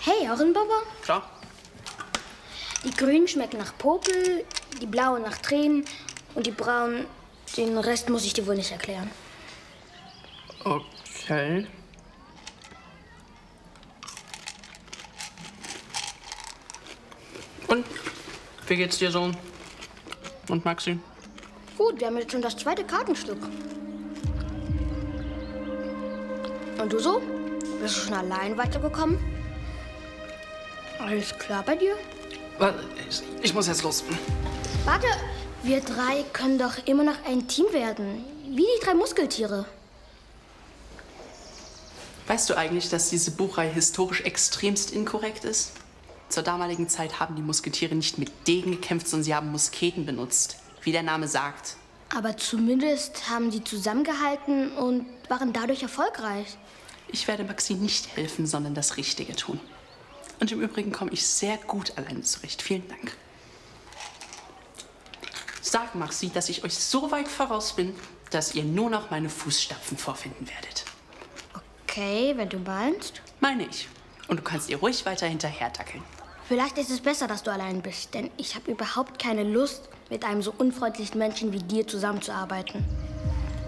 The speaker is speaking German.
Hey, auch ein Baba? Klar. Die grünen schmecken nach Popel, die blauen nach Tränen und die braunen, den Rest muss ich dir wohl nicht erklären. Okay. Und? Wie geht's dir so? Und Maxi? Gut, wir haben jetzt schon das zweite Kartenstück. Und du so? Bist du schon allein weitergekommen? Alles klar bei dir? Warte, ich muss jetzt los. Warte, wir drei können doch immer noch ein Team werden. Wie die 3 Muskeltiere. Weißt du eigentlich, dass diese Buchreihe historisch extremst inkorrekt ist? Zur damaligen Zeit haben die Musketiere nicht mit Degen gekämpft, sondern sie haben Musketen benutzt. Wie der Name sagt. Aber zumindest haben sie zusammengehalten und waren dadurch erfolgreich. Ich werde Maxi nicht helfen, sondern das Richtige tun. Und im Übrigen komme ich sehr gut alleine zurecht. Vielen Dank. Sag Maxi, dass ich euch so weit voraus bin, dass ihr nur noch meine Fußstapfen vorfinden werdet. Okay, wenn du meinst. Meine ich. Und du kannst ihr ruhig weiter hinterher dackeln. Vielleicht ist es besser, dass du allein bist, denn ich habe überhaupt keine Lust, mit einem so unfreundlichen Menschen wie dir zusammenzuarbeiten.